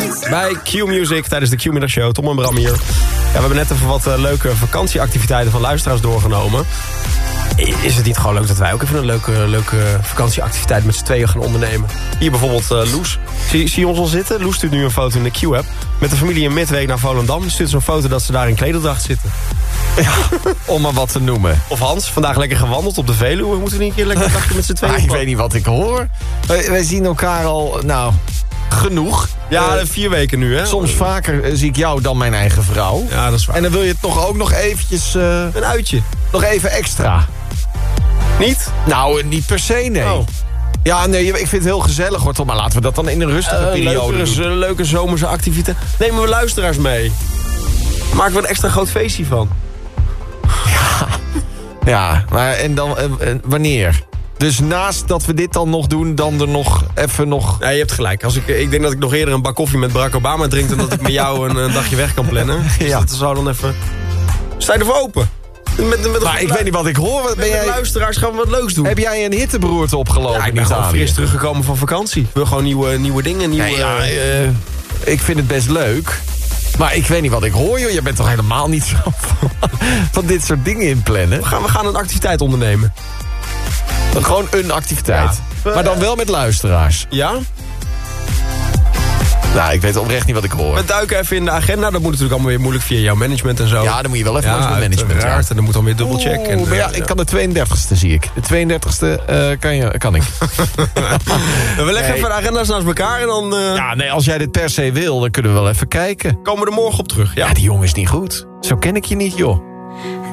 Bij Q-Music tijdens de Q-middagshow. Tom en Bram hier. Ja, we hebben net even wat leuke vakantieactiviteiten van luisteraars doorgenomen. Is het niet gewoon leuk dat wij ook even een leuke vakantieactiviteit met z'n tweeën gaan ondernemen? Hier bijvoorbeeld Loes. Zie je ons al zitten? Loes stuurt nu een foto in de Q-app. Met de familie in Midweek naar Volendam. Stuurt zo'n foto dat ze daar in klederdracht zitten. Ja, om maar wat te noemen. Of Hans, vandaag lekker gewandeld op de Veluwe. Moeten we niet een keer lekker een dagje met z'n tweeën? Ik weet niet wat ik hoor. Wij zien elkaar al, genoeg. Ja, 4 weken nu, hè? Soms vaker zie ik jou dan mijn eigen vrouw. Ja, dat is waar. En dan wil je het toch ook nog eventjes... Een uitje. Nog even extra. Niet? Nou, niet per se, nee. Oh. Ja, nee, ik vind het heel gezellig, hoor. Tom, maar laten we dat dan in een rustige periode doen. Leuke zomerse activiteit. Nemen we luisteraars mee. Maken we een extra groot feestje van. Ja, maar en dan wanneer? Dus naast dat we dit dan nog doen, dan er nog even nog... Ja, je hebt gelijk. Ik denk dat ik nog eerder een bak koffie met Barack Obama drink... dan dat ik met jou een dagje weg kan plannen. Dus Ja. dat zou dan even... Sta je ervoor open? Maar ik weet niet wat ik hoor. Met de luisteraars gaan we wat leuks doen. Heb jij een hitteberoerte opgelopen? Ja, ik ben gewoon fris teruggekomen van vakantie. Ik wil gewoon nieuwe dingen. Ik vind het best leuk. Maar ik weet niet wat ik hoor, joh. Je bent toch helemaal niet zo van dit soort dingen inplannen? We gaan een activiteit ondernemen. Gewoon een activiteit. Ja. Maar dan wel met luisteraars. Ja? Nou, ik weet oprecht niet wat ik hoor. We duiken even in de agenda. Dat moet natuurlijk allemaal weer moeilijk via jouw management en zo. Ja, dan moet je wel even langs met management. Uiteraard. En dan moet dan weer dubbelchecken. Maar ja, ik kan de 32e, zie ik. De 32e kan ik. We leggen even de agenda's naast elkaar en dan... Ja, nee, als jij dit per se wil, dan kunnen we wel even kijken. Komen we er morgen op terug. Ja, die jongen is niet goed. Zo ken ik je niet, joh.